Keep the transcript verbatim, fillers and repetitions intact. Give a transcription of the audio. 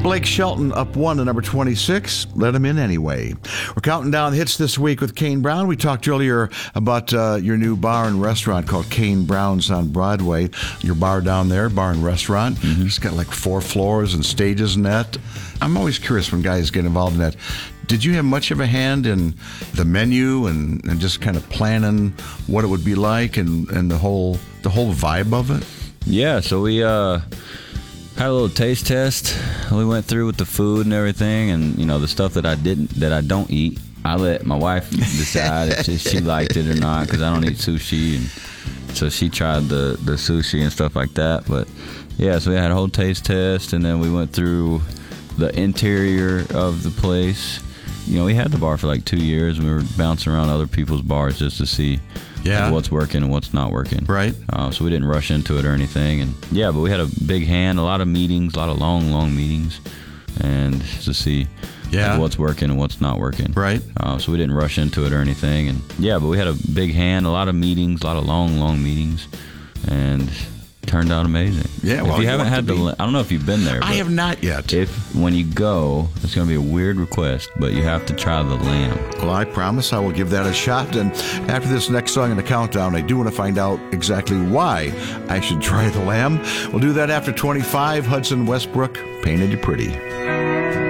Blake Shelton up one to number twenty-six. Let him in anyway. We're counting down hits this week with Kane Brown. We talked earlier about uh, your new bar and restaurant called Kane Brown's on Broadway. Your bar down there, bar and restaurant. Mm-hmm. It's got like four floors and stages and that. I'm always curious when guys get involved in that. Did you have much of a hand in the menu and, and just kind of planning what it would be like and, and the whole the whole vibe of it? Yeah, so we uh, had a little taste test. We went through with the food and everything, and you know the stuff that I didn't that I don't eat. I let my wife decide if she, she liked it or not because I don't eat sushi, and so she tried the the sushi and stuff like that. But yeah, so we had a whole taste test, and then we went through the interior of the place. You know, we had the bar for like two years. And we were bouncing around other people's bars just to see yeah. like, what's working and what's not working. Right. Uh, so we didn't rush into it or anything. And yeah, but we had a big hand, a lot of meetings, a lot of long, long meetings, and to see yeah. like, what's working and what's not working. Right. Uh, so we didn't rush into it or anything. And yeah, but we had a big hand, a lot of meetings, a lot of long, long meetings, and turned out amazing. Yeah, well, if you, you haven't had the, be... I don't know if you've been there. I have not yet. If when you go, it's going to be a weird request, but you have to try the lamb. Well, I promise I will give that a shot. And after this next song in the countdown, I do want to find out exactly why I should try the lamb. We'll do that after twenty-five. Hudson Westbrook, Painted You Pretty.